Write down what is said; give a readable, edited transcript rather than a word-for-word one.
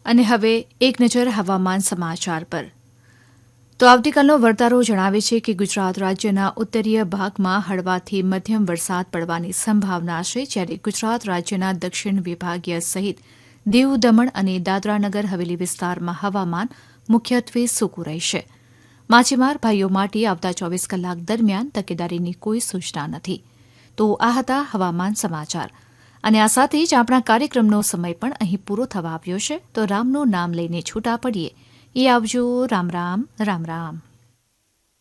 અને હવે એક નજર હવામાન સમાચાર પર. તો આવતીકાલનો વર્તારો જણાવે છે કે ગુજરાત રાજ્યના ઉત્તરીય ભાગમાં હળવાથી મધ્યમ વરસાદ પડવાની સંભાવના છે, જ્યારે ગુજરાત રાજ્યના દક્ષિણ વિભાગીય સહિત દીવ, દમણ અને દાદરાનગર હવેલી વિસ્તારમાં હવામાન મુખ્યત્વે સૂકું રહેશે. માછીમાર ભાઈઓ માટે આવતા 24 કલાક દરમિયાન તકેદારીની કોઈ સૂચના નથી. તો આ હતા હવામાન સમાચાર. અને આ સાથે જ આપણા કાર્યક્રમનો સમય પણ અહીં પૂરો થવા આવ્યો છે. તો રામનું નામ લઈને છૂટા પડીએ. એ આવજો. રામ રામ. રામ રામ.